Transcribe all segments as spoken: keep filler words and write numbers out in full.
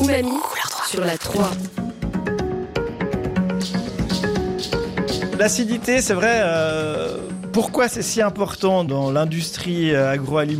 Umami sur la trois. L'acidité, c'est vrai, euh, pourquoi c'est si important dans l'industrie agroalimentaire ?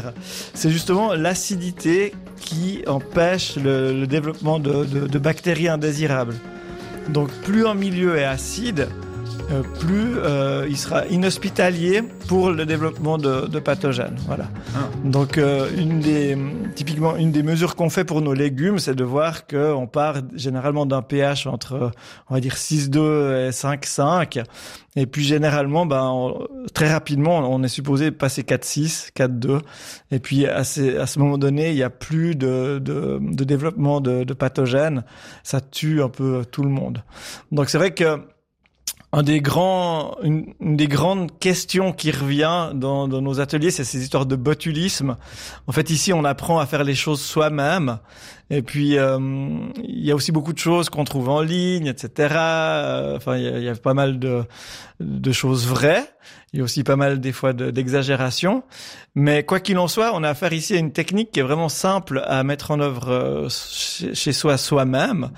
C'est justement l'acidité qui empêche le, le développement de, de, de bactéries indésirables. Donc plus un milieu est acide, euh, plus euh, il sera inhospitalier pour le développement de, de pathogènes. Voilà. Ah. Donc euh, une des, typiquement une des mesures qu'on fait pour nos légumes, c'est de voir qu'on part généralement d'un pH entre, on va dire six virgule deux et cinq virgule cinq. Et puis généralement, ben on, très rapidement, on est supposé passer quatre virgule six, quatre virgule deux. Et puis à, ces, à ce moment donné, il y a plus de, de, de développement de, de pathogènes. Ça tue un peu tout le monde. Donc c'est vrai que un des grands, une, une des grandes questions qui revient dans, dans nos ateliers, c'est ces histoires de botulisme. En fait, ici, on apprend à faire les choses soi-même. Et puis, euh, il y a aussi beaucoup de choses qu'on trouve en ligne, et cetera. Enfin, il y a, il y a pas mal de, de choses vraies. Il y a aussi pas mal, des fois, de, d'exagération. Mais quoi qu'il en soit, on a affaire ici à une technique qui est vraiment simple à mettre en œuvre euh, chez, chez soi, soi-même.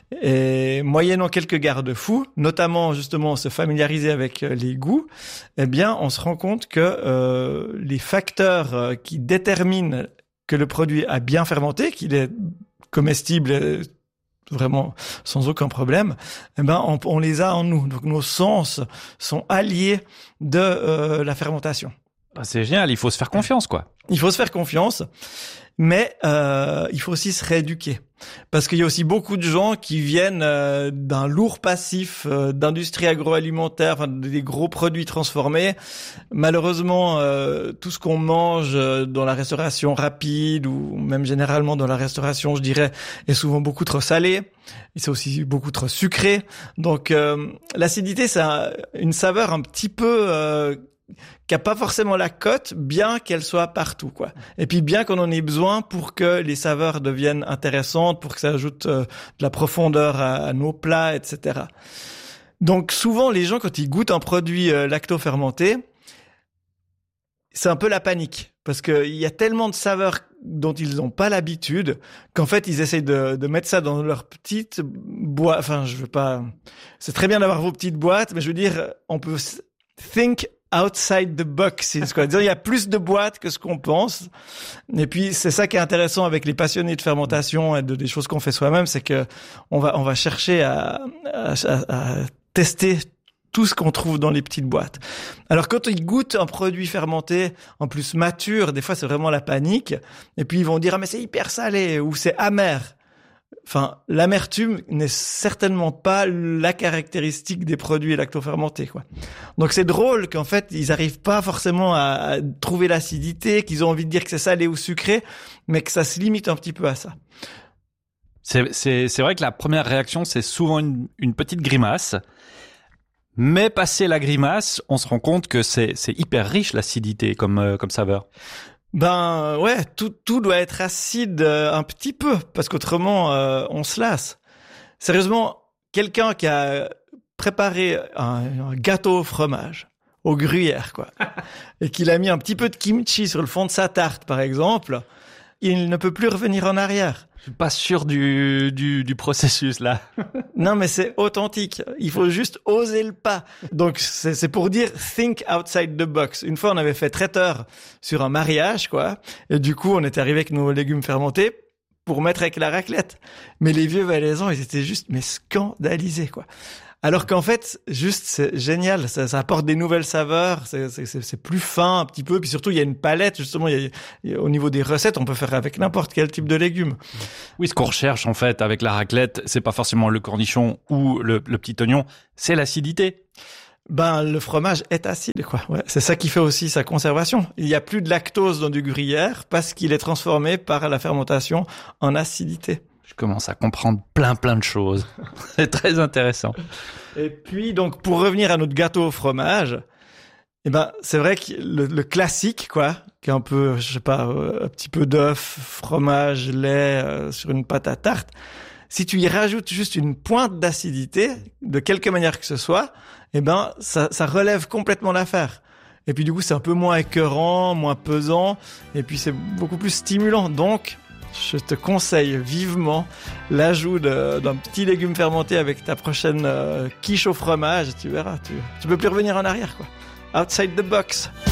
Et moyennant quelques garde-fous, notamment justement se familiariser avec les goûts, eh bien, on se rend compte que euh, les facteurs qui déterminent que le produit a bien fermenté, qu'il est comestible vraiment sans aucun problème, eh ben, on, on les a en nous. Donc, nos sens sont alliés de euh, la fermentation. C'est génial, il faut se faire confiance, quoi. Il faut se faire confiance, mais euh, il faut aussi se rééduquer. Parce qu'il y a aussi beaucoup de gens qui viennent euh, d'un lourd passif euh, d'industrie agroalimentaire, enfin des gros produits transformés. Malheureusement, euh, tout ce qu'on mange dans la restauration rapide ou même généralement dans la restauration, je dirais, est souvent beaucoup trop salé. Et c'est aussi beaucoup trop sucré. Donc euh, l'acidité, c'est un, une saveur un petit peu euh, qui a pas forcément la cote, bien qu'elle soit partout, quoi. Et puis bien qu'on en ait besoin pour que les saveurs deviennent intéressantes, pour que ça ajoute euh, de la profondeur à, à nos plats, et cetera. Donc souvent, les gens, quand ils goûtent un produit euh, lacto-fermenté, c'est un peu la panique, parce qu'il y a tellement de saveurs dont ils n'ont pas l'habitude, qu'en fait, ils essayent de, de mettre ça dans leur petite boîte. Enfin, je veux pas... C'est très bien d'avoir vos petites boîtes, mais je veux dire, on peut think outside the box, c'est quoi. Il y a plus de boîtes que ce qu'on pense. Et puis, c'est ça qui est intéressant avec les passionnés de fermentation et de des choses qu'on fait soi-même, c'est que on va, on va chercher à, à, à tester tout ce qu'on trouve dans les petites boîtes. Alors, quand ils goûtent un produit fermenté, en plus mature, des fois, c'est vraiment la panique. Et puis, ils vont dire, ah, mais c'est hyper salé, ou c'est amer. Enfin, l'amertume n'est certainement pas la caractéristique des produits lactofermentés, quoi. Donc c'est drôle qu'en fait, ils arrivent pas forcément à, à trouver l'acidité, qu'ils ont envie de dire que c'est salé ou sucré, mais que ça se limite un petit peu à ça. C'est, c'est, c'est vrai que la première réaction, c'est souvent une, une petite grimace. Mais passé la grimace, on se rend compte que c'est, c'est hyper riche l'acidité comme, euh, comme saveur. Ben ouais, tout tout doit être acide euh, un petit peu, parce qu'autrement euh, on se lasse. Sérieusement, quelqu'un qui a préparé un, un gâteau au fromage, au gruyère, quoi, et qu'il a mis un petit peu de kimchi sur le fond de sa tarte, par exemple, il ne peut plus revenir en arrière. Je suis pas sûr du, du, du processus, là. Non, mais c'est authentique. Il faut juste oser le pas. Donc, c'est, c'est pour dire think outside the box. Une fois, on avait fait traiteur sur un mariage, quoi. Et du coup, on était arrivé avec nos légumes fermentés pour mettre avec la raclette. Mais les vieux valaisans, ils étaient juste, mais scandalisés, quoi. Alors qu'en fait, juste, c'est génial. Ça, ça apporte des nouvelles saveurs. C'est, c'est, c'est plus fin un petit peu. Puis surtout, il y a une palette. Justement, il y a, il y a, au niveau des recettes, on peut faire avec n'importe quel type de légumes. Oui, ce qu'on recherche, en fait, avec la raclette, c'est pas forcément le cornichon ou le, le petit oignon. C'est l'acidité. Ben, le fromage est acide, quoi. Ouais, c'est ça qui fait aussi sa conservation. Il y a plus de lactose dans du gruyère parce qu'il est transformé par la fermentation en acidité. Je commence à comprendre plein plein de choses. C'est très intéressant. Et puis donc pour revenir à notre gâteau au fromage, eh ben c'est vrai que le, le classique, quoi, qui est un peu, je sais pas, un petit peu d'œuf, fromage, lait euh, sur une pâte à tarte. Si tu y rajoutes juste une pointe d'acidité, de quelque manière que ce soit, eh ben ça, ça relève complètement l'affaire. Et puis du coup c'est un peu moins écœurant, moins pesant, et puis c'est beaucoup plus stimulant. Donc Je te conseille vivement l'ajout de, d'un petit légume fermenté avec ta prochaine euh, quiche au fromage. Tu verras, tu, tu peux plus revenir en arrière, quoi. Outside the box.